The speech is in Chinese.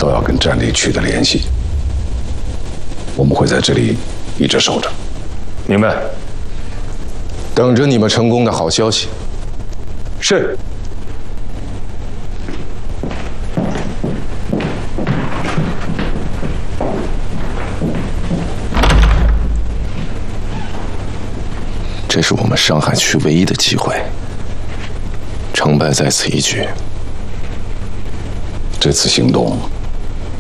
都要跟战力取得联系。我们会在这里一直守着。 明白。等着你们成功的好消息。 是。 这是我们上海区唯一的机会，成败在此一举。 这次行动